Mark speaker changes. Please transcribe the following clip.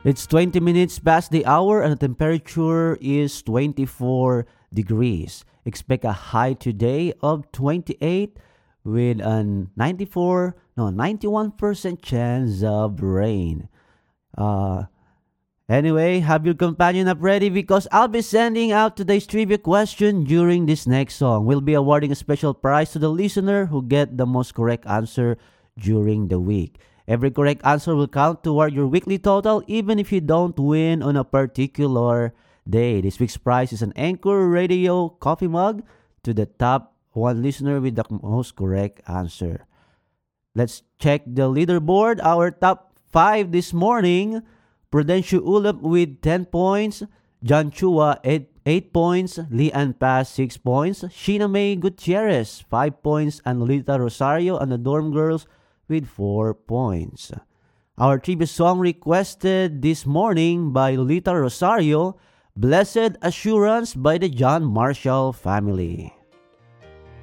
Speaker 1: It's 20 minutes past the hour and the temperature is 24 degrees. Expect a high today of 28 with a 91% chance of rain. Uh, anyway, have your companion up ready because I'll be sending out today's trivia question during this next song. We'll be awarding a special prize to the listener who get the most correct answer during the week. Every correct answer will count toward your weekly total even if you don't win on a particular day. This week's prize is an Anchor Radio coffee mug to the top one listener with the most correct answer. Let's check the leaderboard. Our top 5 this morning: Prudencio Ulap with 10 points, John Chua 8 points, Leanne Paz 6 points, Sheena May Gutierrez 5 points, and Lolita Rosario and the Dorm Girls with 4 points. Our tribute song requested this morning by Lolita Rosario, Blessed Assurance by the John Marshall Family.